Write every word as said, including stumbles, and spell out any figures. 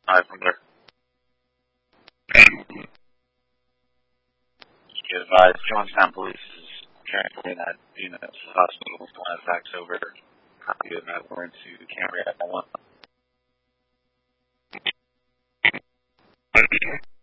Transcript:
Hi, from there. You advise Johnstown Police is transporting that unit to the hospital with one facts over. Copy of that warrant to Camry at one.